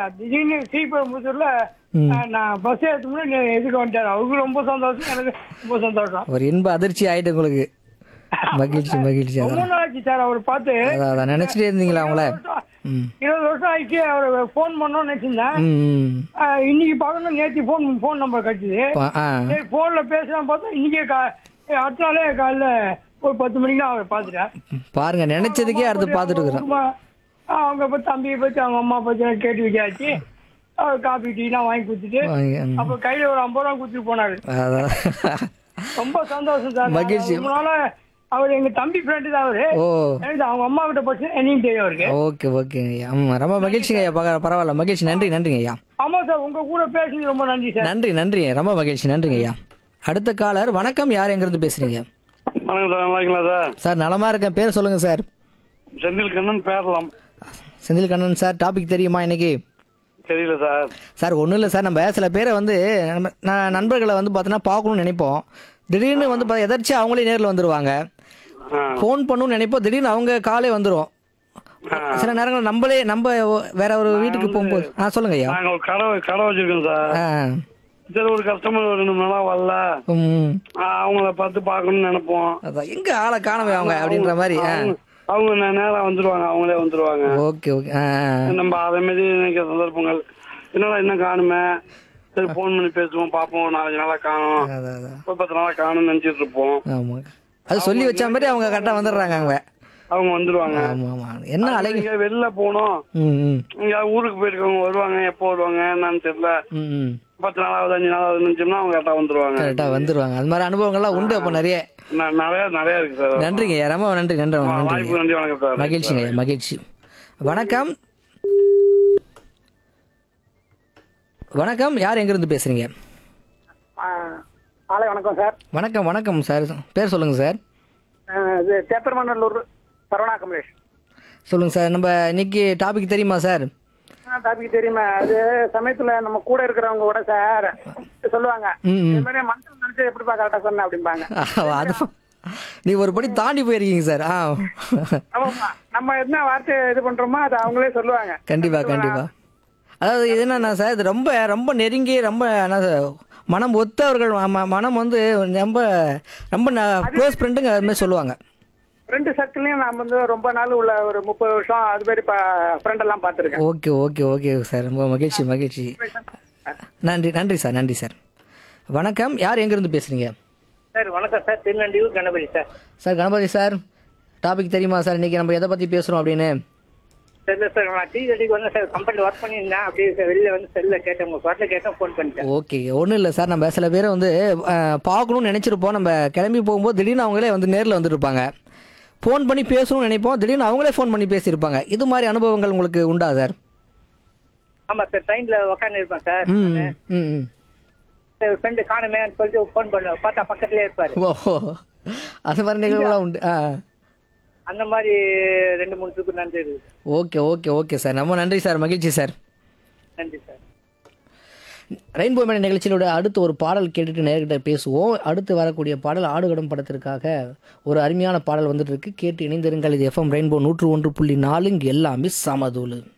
திடீர்னு ஸ்ரீபெரும்புத்தூர்ல நான் பஸ் ஏற்றுமுன்னு எதுக்கு வந்துட்டாரு. அவருக்கு ரொம்ப சந்தோஷம், எனக்கு ரொம்ப சந்தோஷம். ஒரு இன்ப அதிர்ச்சி ஆயிட்டு உங்களுக்கு. மகிழ்ச்சி மகிழ்ச்சி. ரொம்ப அதான் நாள் ஆச்சு சார் அவரை பார்த்து. அதான் நினைச்சிட்டே இருந்தீங்களா அவங்கள? 20 வருஷம் ஆயிடுச்சு. அவரை ஃபோன் பண்ணோம்னு நினைச்சிருந்தேன். ம் இன்னைக்கு பார்க்கணும், நேற்று ஃபோன் நம்பர் கிடைச்சிது. சரி ஃபோன்ல பேசலாம் பார்த்தா இன்னைக்கே அடுத்த நாளே காலைல ஒரு 10 மணிக்கு தான் அவரை பார்த்துட்டேன். பாருங்க, நினைச்சதுக்கே அடுத்து பார்த்துட்டு இருக்கிறோம். அவங்க பத்தி தம்பியை பத்தி அவங்க அம்மா பத்தி கேட்டு விசாரிச்சு அவர் காபி டீலாம் வாங்கி கொடுத்துட்டு அப்ப கையில ஒரு 50 ரூபா கொடுத்துட்டு போனாரு. ரொம்ப சந்தோஷம் சார். மகிழ்ச்சி. ரொம்ப நாளா அவர் எங்க தம்பி ஃப்ரெண்டு தான் அவரு. எனக்கு அவங்க அம்மா கிட்ட பத்தி என்னையும் தெரியும் அவருக்கு. ஓகே ஓகேங்க ஐயா. ரொம்ப மகிழ்ச்சிங்க ஐயா. பரவாயில்ல, மகிழ்ச்சி. நன்றிங்க ஐயா. ஆமா சார், உங்க கூட பேசுறது ரொம்ப நன்றி சார். நன்றி ரொம்ப மகிழ்ச்சி. நன்றிங்க ஐயா. அடுத்த காலர். வணக்கம், யார் எங்கிருந்து பேசுறீங்க? வணக்கம் சார், நல்லா இருக்கீங்களா சார்? சார் நலமா இருக்கேன். பேர் சொல்லுங்க sir. Senthil Kannan பேரலாம். Senthil Kannan sir, topic தெரியுமா இன்னைக்கு? தெரியல சார். சார் ஒன்றும் இல்லை சார், நம்ம சில பேரை வந்து நண்பர்களை வந்து பார்த்தோன்னா பார்க்கணும்னு நினைப்போம். திடீர்னு வந்து எதாச்சும் அவங்களே நேரில் வந்துடுவாங்க. ஃபோன் பண்ணணும்னு நினைப்போம், திடீர்னு அவங்க காலே வந்துடும். சில நேரங்கள் நம்ம வேற ஒரு வீட்டுக்கு போகும்போது சொல்லுங்க ஐயா. நாங்கள் ஒரு கடை வச்சிருக்கோம் சார். சரி, ஒரு கஸ்டமர் 2 நாளா வரல, அவங்கள பார்த்து பார்க்கணும்னு நினைப்போம். அதான் எங்க ஆளை காணவே அவங்க அப்படின்ற மாதிரி. அவங்க நேரம் வந்துருவாங்க, அவங்களே வந்துருவாங்க. Okay okay. நம்ம அதே மாதிரி நினைக்கிற சந்தர்ப்பங்கள் என்னடா இன்னும் காணுமே, சரி ஃபோன் பண்ணி பேசுவோம், பார்ப்போம், 4 நாளா காணும், ஒரு 10 நாளா காணும்னு நினைச்சிட்டு இருப்போம். ஆமா, அது சொல்லி வச்ச மாதிரி அவங்க கரெக்டா வந்துடுறாங்க. அவங்க வந்துருவாங்க. என்ன அலைங்க வெளில போனோம், இங்க ஊருக்கு போயிருக்கவங்க வருவாங்க. எப்போ வருவாங்க என்னன்னு தெரியல. 10 நாளாவது 5 நாளாவது நினைச்சோம்னா அவங்க கரெக்டா வந்துருவாங்க. அது மாதிரி அனுபவங்கள்லாம் உண்டு. அப்போ நிறைய இருக்கு சார். நன்றிங்க, ரொம்ப நன்றி. வணக்கம் சார். மகிழ்ச்சிங்க, மகிழ்ச்சி. வணக்கம் வணக்கம், யார் எங்கிருந்து பேசுறீங்க? வணக்கம் சார். வணக்கம் சார், பேர் சொல்லுங்க சார். தேப்பரமநல்லூர் சரவணா கமலேஷ். சொல்லுங்க சார். நம்ம இன்னைக்கு டாபிக் தெரியுமா சார்? டாபிக் தெரியுமா? அது சமயத்துல நம்ம கூட இருக்கிறவங்க கூட சார் சொல்லுவாங்க, இந்த மாதிரி மனசுல நினைச்சு எப்படிப்பா கரெக்டா சொன்ன அப்படிம்பாங்க. நீ ஒரு படி தாண்டி போயிருக்கீங்க சார். நம்ம என்ன வார்த்தை இது பண்றோமோ அது அவங்களே சொல்லுவாங்க. கண்டிப்பா. அதாவது இது என்னன்னா சார், இது ரொம்ப ரொம்ப நெருங்கி ரொம்ப என்ன மனம் ஒத்தவர்கள், மனம் வந்து ரொம்ப ரொம்ப க்ளோஸ் ஃப்ரெண்டுங்க அது மாதிரி சொல்லுவாங்க. ஃப்ரெண்டு சர்க்கிள்லயும் நான் வந்து ரொம்ப நாள் உள்ள ஒரு 30 வருஷம் அது மாதிரி ஃப்ரெண்ட் எல்லாம் பார்த்துருக்கேன். ஓகே சார், ரொம்ப மகிழ்ச்சி. நன்றி சார். வணக்கம், யார் எங்கிருந்து பேசுறீங்க? சார் வணக்கம் sir, Thirunandiyur Ganapathi sir. Sir Ganapathi sir, topic தெரியுமா சார் இன்னைக்கு நம்ம எதை பத்தி பேசுறோம் அப்படின்னு? தெரியல சார், நான் டீ கடைக்கு வந்து சார் கம்பெனி ஒர்க் பண்ணியிருந்தேன். அப்படியே வெளியில வந்து செல்ல கேட்டேன், உங்க பாட்டில் கேட்டேன், ஃபோன் பண்ணிட்டேன். ஓகே, ஒன்றும் இல்லை சார், நம்ம சில பேரை வந்து பார்க்கணும்னு நினைச்சிருப்போம். நம்ம கிளம்பி போகும்போது திடீர்னு அவங்களே வந்து நேரில் வந்துருப்பாங்க. ஃபோன் பண்ணி பேசணும்னு நினைப்போம், திடீர்னு அவங்களே ஃபோன் பண்ணி பேசியிருப்பாங்க. இது மாதிரி அனுபவங்கள் உங்களுக்கு உண்டா சார்? ஆமாம் சார், ட்ரெயினில் உட்காந்து இருப்பேன் சார். ஃப்ரெண்டு காணுமே சொல்லிட்டு ஃபோன் பண்ணுவேன், பார்த்தா பக்கத்துலேயே இருப்பார். ஓஹோ, அது மாதிரி நிகழ்வுலாம் உண்டு. அந்த மாதிரி 2-3 ட்ரிப்பு நன்றி. ஓகே சார், ரொம்ப நன்றி சார், மகிழ்ச்சி சார். நன்றி சார். ரெயின்போ மேடை நிகழ்ச்சியிலோட அடுத்து ஒரு பாடல் கேட்டுட்டு நேர்கிட்ட பேசுவோம். அடுத்து வரக்கூடிய பாடல் ஆடுகளம் படத்திற்காக ஒரு அருமையான பாடல் வந்துட்டு இருக்கு. கேட்டு இணைந்திருங்கள். இது FM ரெயின்போ 101.4, இங்கே எல்லாமே சமதூளு.